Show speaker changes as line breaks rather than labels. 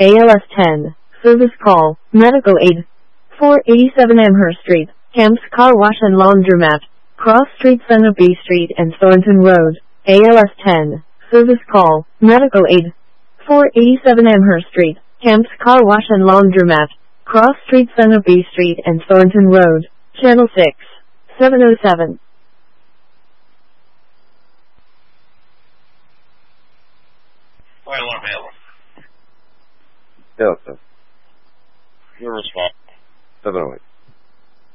ALS 10. Service call. Medical aid. 487 Amherst Street. Camps Car Wash and Laundromat. Cross Street, Son of B Street and Thornton Road. ALS 10. Service call. Medical aid. 487 Amherst Street. Camps Car Wash and Laundromat. Cross Street, Son of B Street and Thornton Road. Channel 6. 707.
Fire alarm available.
Delta.
Your response.
708.